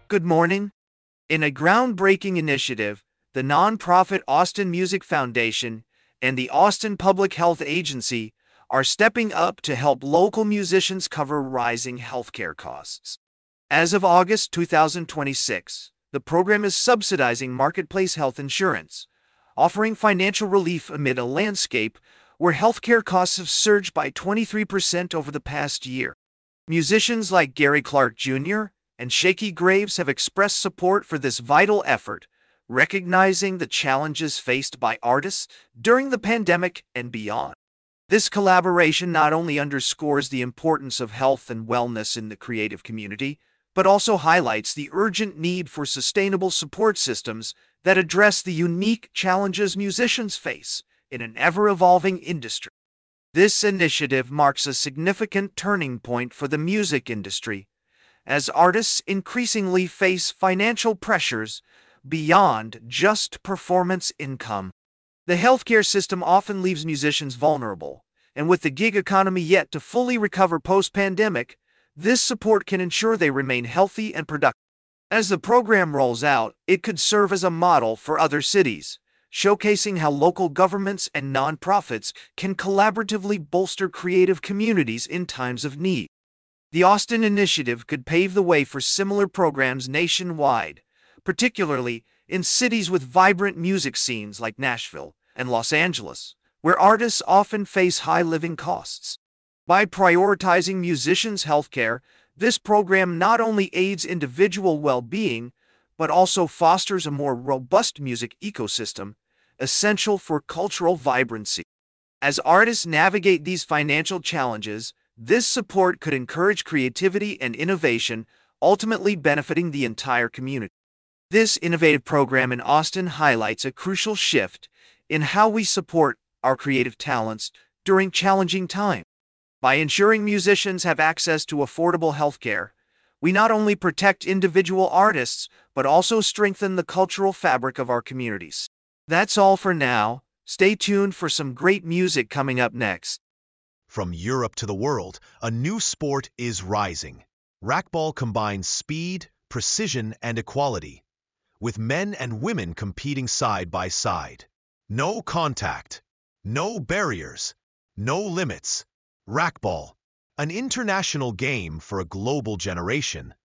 Good morning. In a groundbreaking initiative, the nonprofit Austin Music Foundation and the Austin Public Health Agency are stepping up to help local musicians cover rising healthcare costs. As of August 2026, the program is subsidizing marketplace health insurance, offering financial relief amid a landscape where healthcare costs have surged by 23% over the past year. Musicians like Gary Clark Jr. and Shakey Graves have expressed support for this vital effort, recognizing the challenges faced by artists during the pandemic and beyond. This collaboration not only underscores the importance of health and wellness in the creative community, but also highlights the urgent need for sustainable support systems that address the unique challenges musicians face in an ever-evolving industry. This initiative marks a significant turning point for the music industry, as artists increasingly face financial pressures beyond just performance income. The healthcare system often leaves musicians vulnerable, and with the gig economy yet to fully recover post-pandemic, this support can ensure they remain healthy and productive. As the program rolls out, it could serve as a model for other cities, showcasing how local governments and nonprofits can collaboratively bolster creative communities in times of need. The Austin Initiative could pave the way for similar programs nationwide, particularly in cities with vibrant music scenes like Nashville and Los Angeles, where artists often face high living costs. By prioritizing musicians' healthcare, this program not only aids individual well-being, but also fosters a more robust music ecosystem, essential for cultural vibrancy. As artists navigate these financial challenges, this support could encourage creativity and innovation, ultimately benefiting the entire community. This innovative program in Austin highlights a crucial shift in how we support our creative talents during challenging times. By ensuring musicians have access to affordable healthcare, we not only protect individual artists, but also strengthen the cultural fabric of our communities. That's all for now. Stay tuned for some great music coming up next. From Europe to the world, a new sport is rising. Racquetball combines speed, precision, and equality, with men and women competing side by side. No contact, no barriers, no limits. Racquetball, an international game for a global generation.